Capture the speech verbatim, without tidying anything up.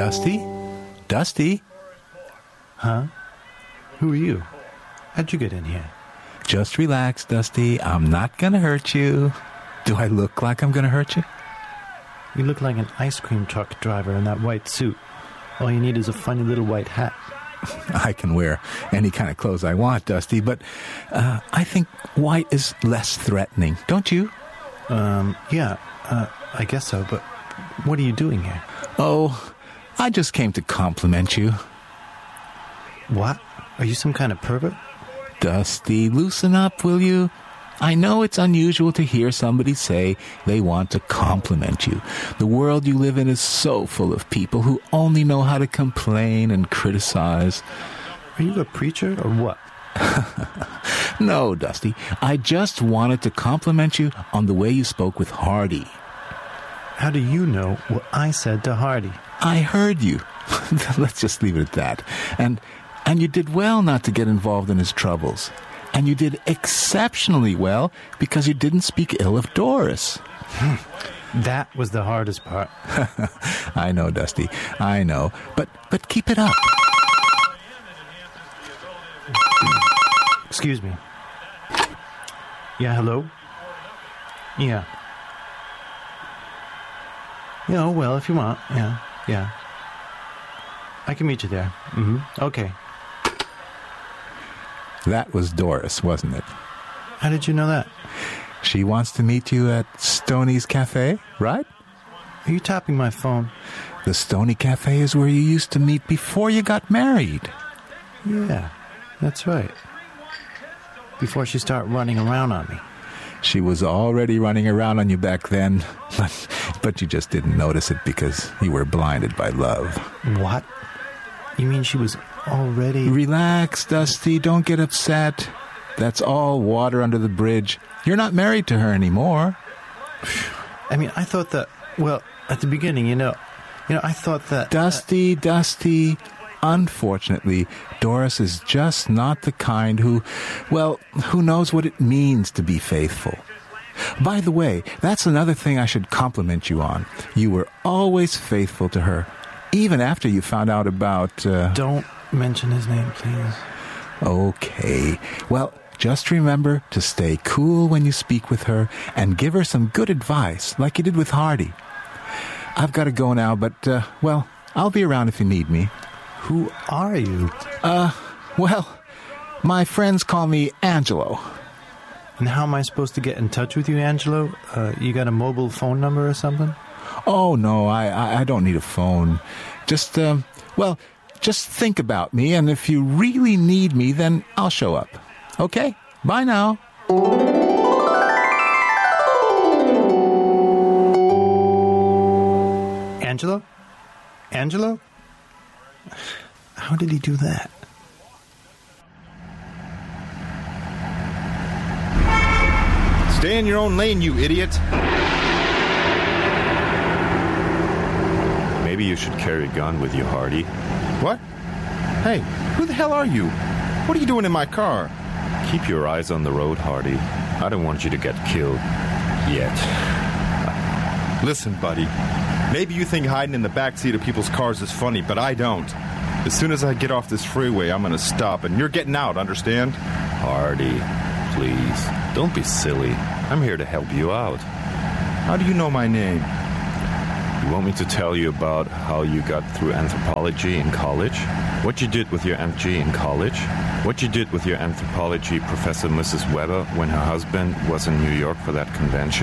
Dusty? Dusty? Huh? Who are you? How'd you get in here? Just relax, Dusty. I'm not gonna hurt you. Do I look like I'm gonna hurt you? You look like an ice cream truck driver in that white suit. All you need is a funny little white hat. I can wear any kind of clothes I want, Dusty, but uh, I think white is less threatening, don't you? Um, yeah, uh, I guess so, but what are you doing here? Oh, I just came to compliment you. What? Are you some kind of pervert? Dusty, loosen up, will you? I know it's unusual to hear somebody say they want to compliment you. The world you live in is so full of people who only know how to complain and criticize. Are you a preacher or what? No, Dusty. I just wanted to compliment you on the way you spoke with Hardy. How do you know what I said to Hardy? I heard you. Let's just leave it at that. And and you did well not to get involved in his troubles. And you did exceptionally well because you didn't speak ill of Doris. That was the hardest part. I know, Dusty. I know. But but keep it up. Excuse me. Yeah, hello? Yeah. Yeah, well, if you want. Yeah, yeah. I can meet you there. Mm-hmm. Okay. That was Doris, wasn't it? How did you know that? She wants to meet you at Stoney's Cafe, right? Are you tapping my phone? The Stoney Cafe is where you used to meet before you got married. Yeah, that's right. Before she started running around on me. She was already running around on you back then, but, but you just didn't notice it because you were blinded by love. What? You mean she was already... Relax, Dusty. Don't get upset. That's all water under the bridge. You're not married to her anymore. I mean, I thought that... Well, at the beginning, you know... You know, I thought that... Dusty, uh, Dusty... Unfortunately, Doris is just not the kind who, well, who knows what it means to be faithful. By the way, that's another thing I should compliment you on. You were always faithful to her, even after you found out about... Uh... Don't mention his name, please. Okay. Well, just remember to stay cool when you speak with her and give her some good advice, like you did with Hardy. I've got to go now, but, uh, well, I'll be around if you need me. Who are you? Uh, well, my friends call me Angelo. And how am I supposed to get in touch with you, Angelo? Uh, you got a mobile phone number or something? Oh, no, I, I, I don't need a phone. Just, um, well, just think about me, and if you really need me, then I'll show up. Okay? Bye now. Angelo? Angelo? How did he do that? Stay in your own lane, you idiot. Maybe you should carry a gun with you, Hardy. What? Hey, who the hell are you? What are you doing in my car? Keep your eyes on the road, Hardy. I don't want you to get killed. Yet. Listen, buddy. Maybe you think hiding in the backseat of people's cars is funny, but I don't. As soon as I get off this freeway, I'm gonna stop, and you're getting out, understand? Hardy, please, don't be silly. I'm here to help you out. How do you know my name? You want me to tell you about how you got through anthropology in college? What you did with your M G in college? What you did with your anthropology professor, Missus Weber, when her husband was in New York for that convention?